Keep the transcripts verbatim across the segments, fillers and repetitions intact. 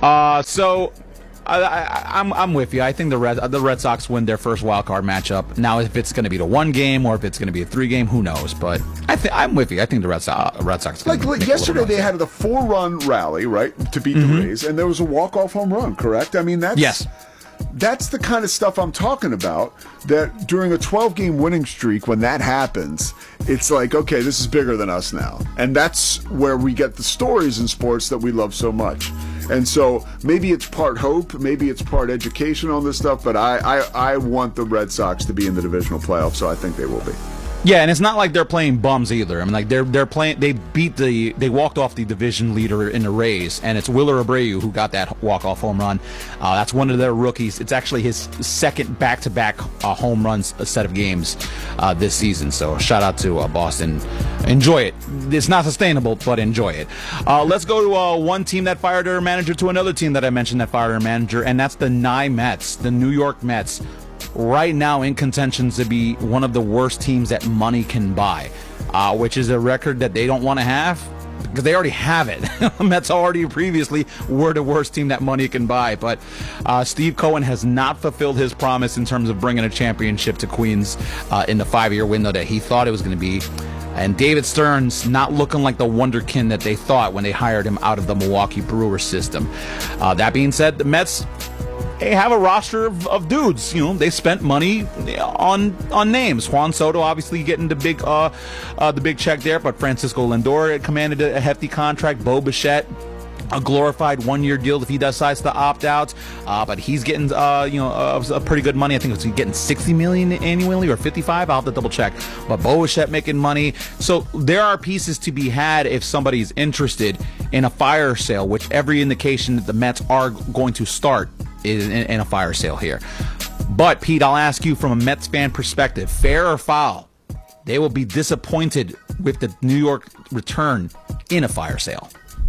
Uh, so I, I, I'm I'm with you. I think the Red the Red Sox win their first wild card matchup. Now, if it's going to be the one game or if it's going to be a three game, who knows? But I think I'm with you. I think the Red Sox Red Sox like, like yesterday they had the four run rally right to beat mm-hmm. the Rays, and there was a walk off home run. Correct? I mean that's yes. That's the kind of stuff I'm talking about, that during a twelve-game winning streak, when that happens, it's like, okay, this is bigger than us now. And that's where we get the stories in sports that we love so much. And so maybe it's part hope, maybe it's part education on this stuff, but I, I, I want the Red Sox to be in the divisional playoffs, so I think they will be. Yeah, and it's not like they're playing bums either. I mean, like they're they're playing. They beat the. They walked off the division leader in the Rays, and it's Willer Abreu who got that walk off home run. Uh, that's one of their rookies. It's actually his second back to back home runs a set of games uh, this season. So shout out to uh, Boston. Enjoy it. It's not sustainable, but enjoy it. Uh, let's go to uh, one team that fired their manager to another team that I mentioned that fired their manager, and that's the N Y Mets, the New York Mets. Right now in contention to be one of the worst teams that money can buy, uh, which is a record that they don't want to have because they already have it. The Mets already previously were the worst team that money can buy, but uh, Steve Cohen has not fulfilled his promise in terms of bringing a championship to Queens uh, in the five-year window that he thought it was going to be. And David Stearns not looking like the wonderkin that they thought when they hired him out of the Milwaukee Brewers system. Uh, that being said, the Mets, they have a roster of, of dudes. You know, they spent money on on names. Juan Soto obviously getting the big uh, uh, the big check there, but Francisco Lindor commanded a hefty contract. Bo Bichette, a glorified one-year deal if he decides to opt out, uh, but he's getting uh, you know uh, a pretty good money. I think it's getting sixty million dollars annually or fifty-five. I'll have to double check. But Bo Bichette making money, so there are pieces to be had if somebody's interested in a fire sale, which every indication that the Mets are going to start is in, in a fire sale here. But Pete, I'll ask you from a Mets fan perspective, fair or foul, they will be disappointed with the New York return in a fire sale.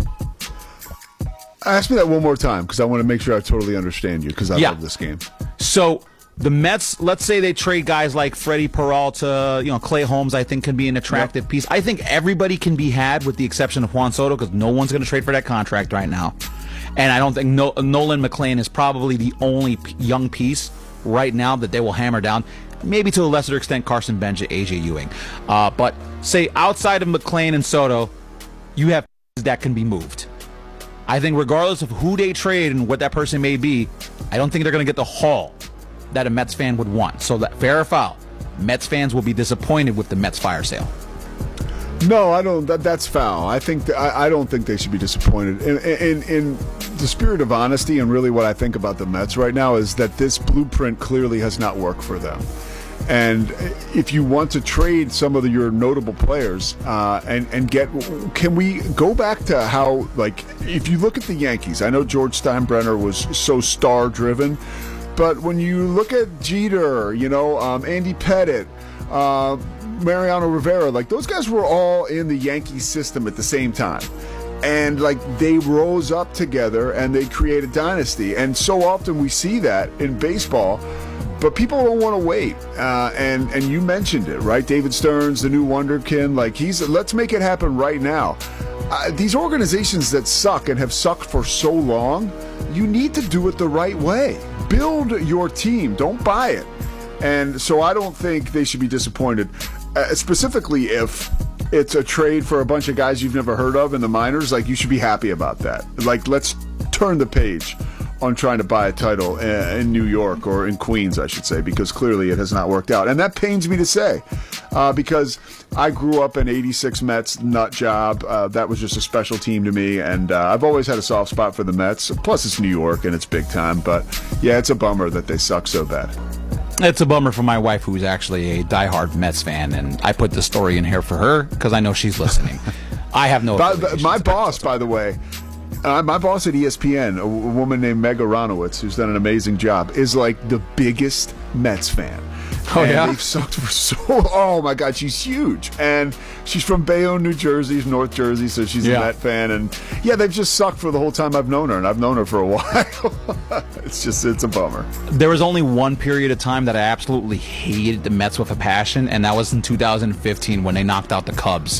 Ask me that one more time because I want to make sure I totally understand you because I yeah. love this game. So the Mets, let's say they trade guys like Freddie Peralta, you know, Clay Holmes, I think can be an attractive yep. piece. I think everybody can be had with the exception of Juan Soto because no one's going to trade for that contract right now. And I don't think no, Nolan McLean is probably the only p- young piece right now that they will hammer down. Maybe to a lesser extent Carson Bench, A J Ewing. Uh, but say outside of McLean and Soto, you have pieces that can be moved. I think regardless of who they trade and what that person may be, I don't think they're going to get the haul that a Mets fan would want. So that fair or foul, Mets fans will be disappointed with the Mets fire sale. No, I don't. That, that's foul. I think that, I, I don't think they should be disappointed. In, in, in the spirit of honesty, and really what I think about the Mets right now is that this blueprint clearly has not worked for them. And if you want to trade some of your notable players uh, and and get, can we go back to how, like, if you look at the Yankees, I know George Steinbrenner was so star driven, but when you look at Jeter, you know, um, Andy Pettitte, uh, Mariano Rivera, like those guys were all in the Yankee system at the same time. And like they rose up together and they create a dynasty. And so often we see that in baseball, but people don't want to wait. Uh, and, and you mentioned it, right? David Stearns, the new wonderkin, like he's, let's make it happen right now. Uh, these organizations that suck and have sucked for so long, you need to do it the right way. Build your team. Don't buy it. And so I don't think they should be disappointed. Uh, specifically if it's a trade for a bunch of guys you've never heard of in the minors, like you should be happy about that. Like let's turn the page on trying to buy a title in New York or in Queens, I should say, because clearly it has not worked out. And that pains me to say uh, because I grew up in eighty-six Mets nut job. Uh, that was just a special team to me. And uh, I've always had a soft spot for the Mets. Plus it's New York and it's big time. But yeah, it's a bummer that they suck so bad. It's a bummer for my wife, who's actually a diehard Mets fan, and I put the story in here for her because I know she's listening. I have no. By, my boss, by the way, uh, my boss at E S P N, a, a woman named Meg Aronowitz, who's done an amazing job, is like the biggest Mets fan. Oh, and yeah? They've sucked for so Oh, my God, she's huge. And she's from Bayonne, New Jersey, North Jersey, so she's yeah. a Met fan. And, yeah, they've just sucked for the whole time I've known her, and I've known her for a while. It's just, it's a bummer. There was only one period of time that I absolutely hated the Mets with a passion, and that was in two thousand fifteen when they knocked out the Cubs.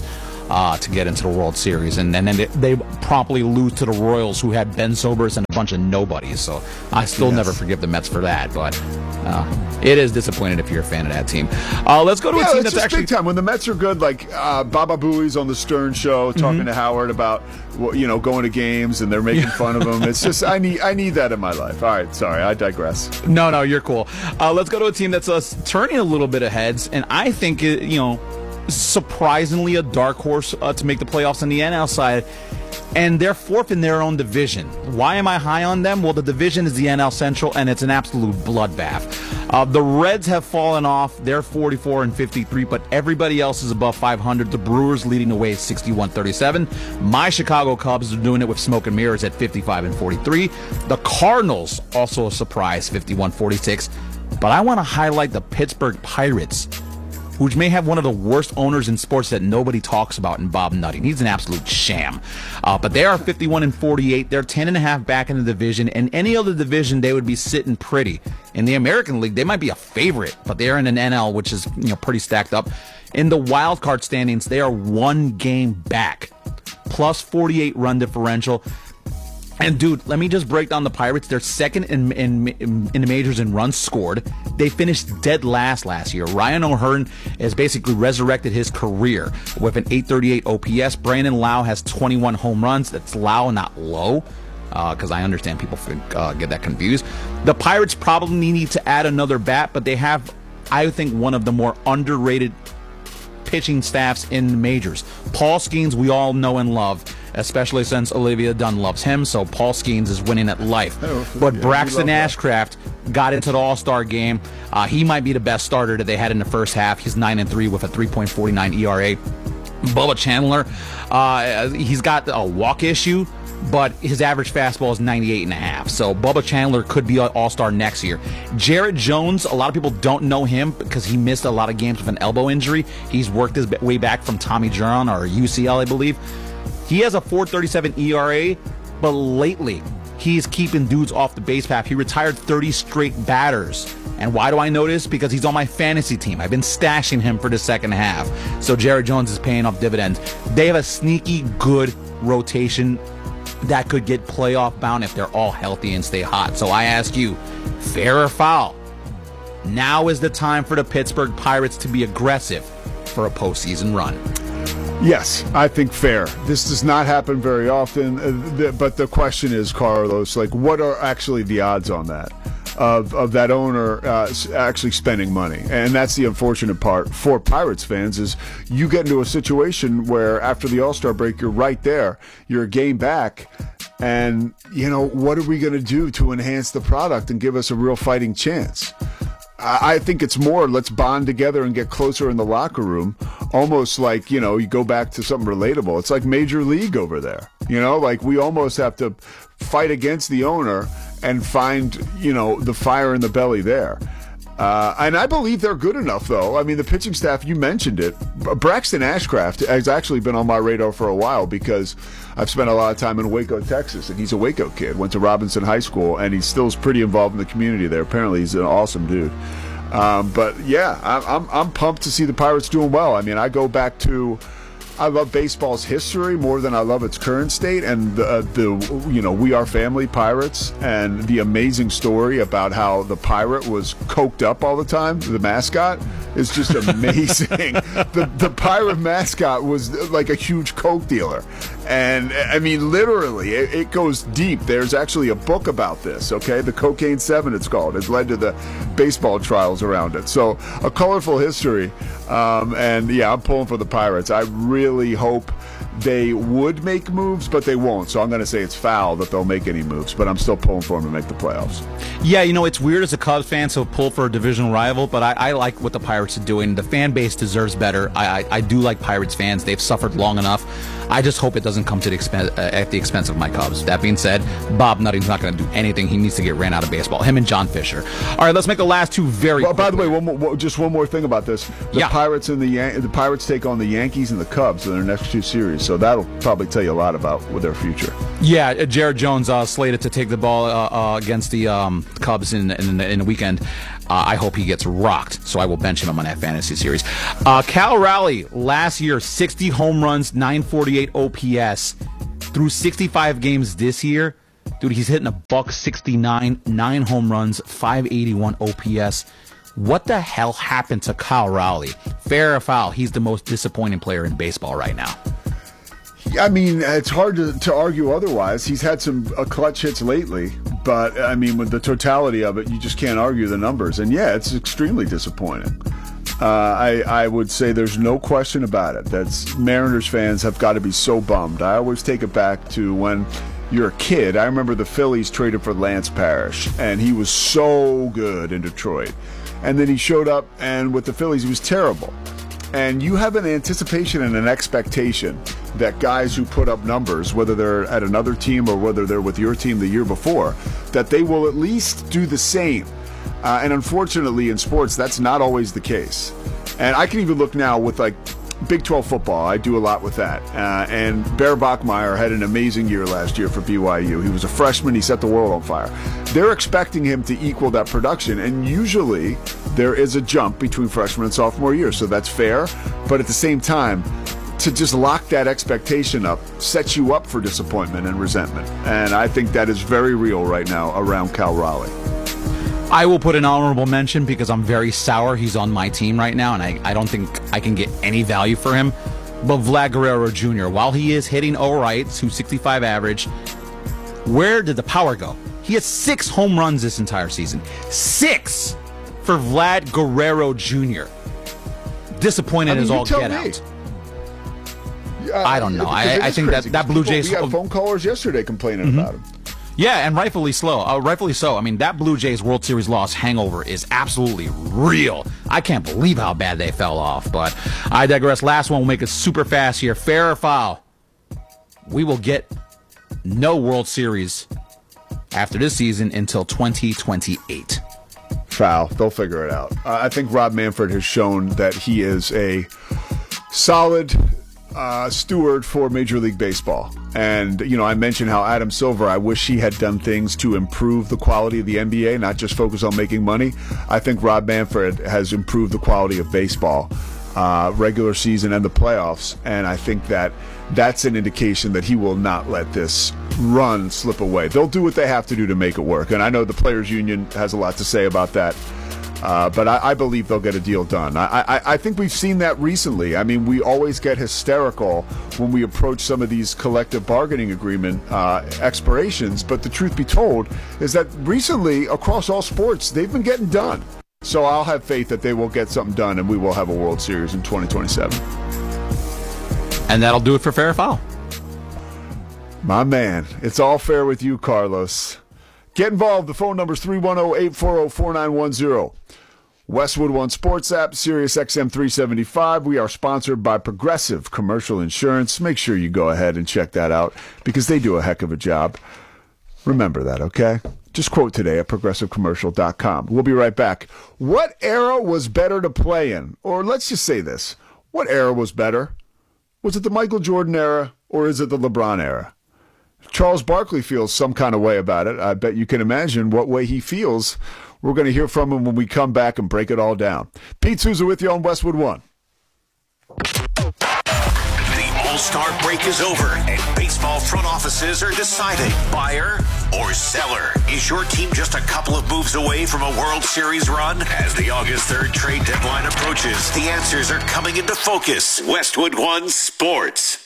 uh, to get into the World Series. And, and then they, they promptly lose to the Royals, who had Ben Sobers and a bunch of nobodies. So I still yes. never forgive the Mets for that. But uh, it is disappointing if you're a fan of that team. Uh, let's go to yeah, a team it's that's just actually big time. When the Mets are good, like uh, Baba Booey's on the Stern Show talking mm-hmm. to Howard about you know going to games and they're making fun of him. It's just I need I need that in my life. All right, sorry, I digress. No, no, you're cool. Uh, let's go to a team that's uh, turning a little bit of heads, and I think it, you know. surprisingly a dark horse uh, to make the playoffs on the N L side, and they're fourth in their own division. Why am I high on them? Well, the division is the N L Central, and it's an absolute bloodbath. Uh, the Reds have fallen off. They're forty-four and fifty-three, but everybody else is above five hundred. The Brewers leading the way at sixty-one thirty-seven. My Chicago Cubs are doing it with smoke and mirrors at fifty-five and forty-three. The Cardinals, also a surprise, fifty-one forty-six. But I want to highlight the Pittsburgh Pirates, which may have one of the worst owners in sports that nobody talks about in Bob Nutting. He's an absolute sham. Uh, but they are fifty-one and forty-eight. They're ten and a half back in the division. In any other division, they would be sitting pretty. In the American League, they might be a favorite, but they're in an N L, which is you know pretty stacked up. In the wild card standings, they are one game back, plus forty-eight run differential. And, dude, let me just break down the Pirates. They're second in, in, in, in the majors in runs scored. They finished dead last last year. Ryan O'Hearn has basically resurrected his career with an eight thirty-eight O P S. Brandon Lau has twenty-one home runs. That's Lau, not Low, because uh, I understand people uh, get that confused. The Pirates probably need to add another bat, but they have, I think, one of the more underrated pitching staffs in the majors. Paul Skeens, we all know and love, especially since Olivia Dunn loves him, so Paul Skeens is winning at life. Oh, but yeah, Braxton Ashcraft got into the All-Star game. Uh, he might be the best starter that they had in the first half. He's nine and three with a three point four nine E R A. Bubba Chandler, uh, he's got a walk issue, but his average fastball is ninety-eight and a half. So Bubba Chandler could be an all-star next year. Jarrett Jones, a lot of people don't know him because he missed a lot of games with an elbow injury. He's worked his way back from Tommy John or U C L, I believe. He has a four thirty-seven E R A, but lately he's keeping dudes off the base path. He retired thirty straight batters. And why do I know this? Because he's on my fantasy team. I've been stashing him for the second half. So Jarrett Jones is paying off dividends. They have a sneaky good rotation that could get playoff bound if they're all healthy and stay hot. So I ask you, fair or foul? Now is the time for the Pittsburgh Pirates to be aggressive for a postseason run. Yes, I think fair. This does not happen very often, uh, th- but the question is, Carlos, like, what are actually the odds on that? Of, of that owner uh, actually spending money. And that's the unfortunate part for Pirates fans is you get into a situation where after the All-Star break, you're right there. You're a game back. And, you know, what are we going to do to enhance the product and give us a real fighting chance? I think it's more, let's bond together and get closer in the locker room, almost like, you know, you go back to something relatable. It's like Major League over there. You know, like we almost have to fight against the owner and find, you know, the fire in the belly there. Uh, and I believe they're good enough, though. I mean, the pitching staff, you mentioned it. Braxton Ashcraft has actually been on my radar for a while because I've spent a lot of time in Waco, Texas, and he's a Waco kid, went to Robinson High School, and he still is pretty involved in the community there. Apparently, he's an awesome dude. Um, but, yeah, I'm, I'm, I'm pumped to see the Pirates doing well. I mean, I go back to... I love baseball's history more than I love its current state, and the, uh, the you know We Are Family Pirates, and the amazing story about how the pirate was coked up all the time. The mascot is just amazing. the the pirate mascot was like a huge coke dealer, and I mean literally, it, it goes deep. There's actually a book about this. Okay, the Cocaine Seven, it's called. It's led to the baseball trials around it. So a colorful history, um, and yeah, I'm pulling for the Pirates. I really. Really hope they would make moves, but they won't. So I'm going to say it's foul that they'll make any moves, but I'm still pulling for them to make the playoffs. Yeah, you know, it's weird as a Cubs fan to pull for a divisional rival, but I, I like what the Pirates are doing. The fan base deserves better. I, I, I do like Pirates fans. They've suffered long enough. I just hope it doesn't come to the expense uh, at the expense of my Cubs. That being said, Bob Nutting's not going to do anything. He needs to get ran out of baseball. Him and John Fisher. All right, let's make the last two very. Well, by the way, one more, just one more thing about this: the yeah. Pirates and the Yan- the Pirates take on the Yankees and the Cubs in their next two series. So that'll probably tell you a lot about with their future. Yeah, Jared Jones uh, slated to take the ball uh, uh, against the um, Cubs in, in, in the weekend. Uh, I hope he gets rocked, so I will bench him on that fantasy series. Uh, Cal Raleigh, last year, sixty home runs, nine forty-eight O P S. Through sixty-five games this year, dude, he's hitting a buck sixty-nine, nine home runs, five eighty-one O P S. What the hell happened to Cal Raleigh? Fair or foul, he's the most disappointing player in baseball right now. I mean, it's hard to, to argue otherwise. He's had some uh, clutch hits lately, but, I mean, with the totality of it, you just can't argue the numbers. And, yeah, it's extremely disappointing. Uh, I, I would say there's no question about it. That's Mariners fans have got to be so bummed. I always take it back to when you're a kid. I remember the Phillies traded for Lance Parrish, and he was so good in Detroit. And then he showed up, and with the Phillies, he was terrible. And you have an anticipation and an expectation that guys who put up numbers, whether they're at another team or whether they're with your team the year before, that they will at least do the same. Uh, and unfortunately in sports, that's not always the case. And I can even look now with like Big twelve football. I do a lot with that. Uh, and Bear Bachmeier had an amazing year last year for B Y U. He was a freshman. He set the world on fire. They're expecting him to equal that production. And usually there is a jump between freshman and sophomore year. So that's fair. But at the same time, to just lock that expectation up sets you up for disappointment and resentment. And I think that is very real right now around Cal Raleigh. I will put an honorable mention because I'm very sour. He's on my team right now, and I, I don't think I can get any value for him. But Vlad Guerrero Junior, while he is hitting all right, two sixty-five average, where did the power go? He has six home runs this entire season. Six for Vlad Guerrero Junior Disappointed I mean, as all get me. out. Uh, I don't know. I, I think crazy. that, that Blue Jays... We had phone callers yesterday complaining mm-hmm. about him. Yeah, and rightfully slow. Uh, rightfully so. I mean, that Blue Jays World Series loss hangover is absolutely real. I can't believe how bad they fell off, but I digress. Last one, we'll make it super fast here. Fair or foul? We will get no World Series after this season until twenty twenty-eight. Foul. They'll figure it out. Uh, I think Rob Manfred has shown that he is a solid uh, steward for Major League Baseball. And, you know, I mentioned how Adam Silver, I wish he had done things to improve the quality of the N B A, not just focus on making money. I think Rob Manfred has improved the quality of baseball, uh, regular season and the playoffs. And I think that that's an indication that he will not let this run slip away. They'll do what they have to do to make it work. And I know the Players Union has a lot to say about that. Uh, but I, I believe they'll get a deal done. I, I, I think we've seen that recently. I mean, we always get hysterical when we approach some of these collective bargaining agreement uh, expirations. But the truth be told is that recently, across all sports, they've been getting done. So I'll have faith that they will get something done and we will have a World Series in twenty twenty-seven. And that'll do it for Fair or Foul. My man, it's all fair with you, Carlos. Get involved. The phone number is three one zero, eight four zero, four nine one zero. Westwood One Sports app, Sirius X M three seventy-five. We are sponsored by Progressive Commercial Insurance. Make sure you go ahead and check that out because they do a heck of a job. Remember that, okay? Just quote today at progressive commercial dot com. We'll be right back. What era was better to play in? Or let's just say this. What era was better? Was it the Michael Jordan era or is it the LeBron era? Charles Barkley feels some kind of way about it. I bet you can imagine what way he feels. We're going to hear from him when we come back and break it all down. Pete Souza with you on Westwood One. The All-Star break is over, and baseball front offices are deciding buyer or seller. Is your team just a couple of moves away from a World Series run? As the August third trade deadline approaches, the answers are coming into focus. Westwood One Sports.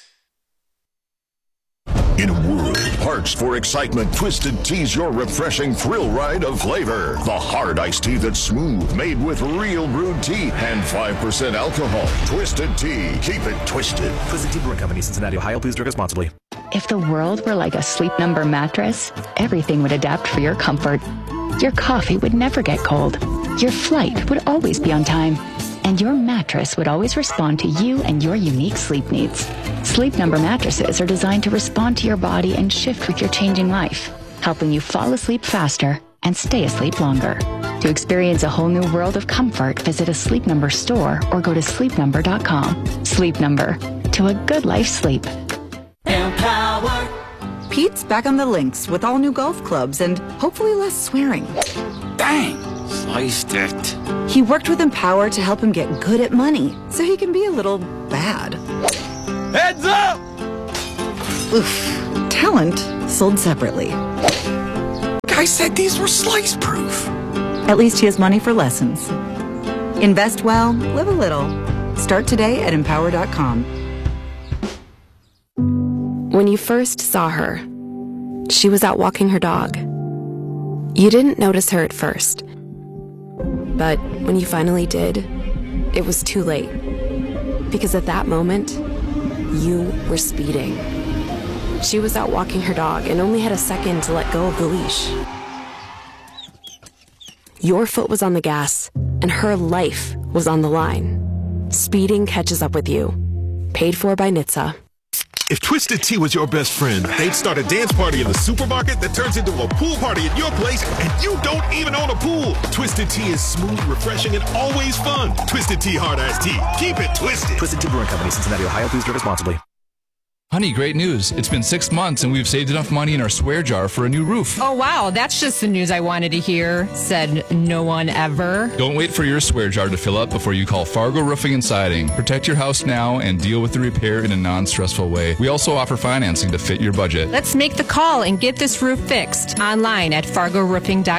In a world parched for excitement, Twisted Tea's your refreshing thrill ride of flavor. The hard iced tea that's smooth, made with real brewed tea and five percent alcohol. Twisted Tea. Keep it twisted. Twisted Tea Brewing Company, Cincinnati, Ohio. Please drink responsibly. If the world were like a Sleep Number mattress, everything would adapt for your comfort. Your coffee would never get cold. Your flight would always be on time. And your mattress would always respond to you and your unique sleep needs. Sleep Number mattresses are designed to respond to your body and shift with your changing life, helping you fall asleep faster and stay asleep longer. To experience a whole new world of comfort, visit a Sleep Number store or go to sleep number dot com. Sleep Number. to a good life's sleep. Empower. Pete's back on the links with all new golf clubs and hopefully less swearing. Dang, sliced it. He worked with Empower to help him get good at money so he can be a little bad. Heads up! Oof. Talent sold separately. Guy said these were slice proof. At least he has money for lessons. Invest well, live a little. Start today at empower dot com. When you first saw her, she was out walking her dog. You didn't notice her at first. But when you finally did, it was too late. Because at that moment, you were speeding. She was out walking her dog and only had a second to let go of the leash. Your foot was on the gas, and her life was on the line. Speeding catches up with you. Paid for by N H T S A. If Twisted Tea was your best friend, they'd start a dance party in the supermarket that turns into a pool party at your place, and you don't even own a pool. Twisted Tea is smooth, refreshing, and always fun. Twisted Tea Hard Iced Tea. Keep it twisted. Twisted Tea Brewing Company, Cincinnati, Ohio. Please drink responsibly. Honey, great news. It's been six months and we've saved enough money in our swear jar for a new roof. Oh, wow. That's just the news I wanted to hear, said no one ever. Don't wait for your swear jar to fill up before you call Fargo Roofing and Siding. Protect your house now and deal with the repair in a non-stressful way. We also offer financing to fit your budget. Let's make the call and get this roof fixed online at fargo roofing dot com.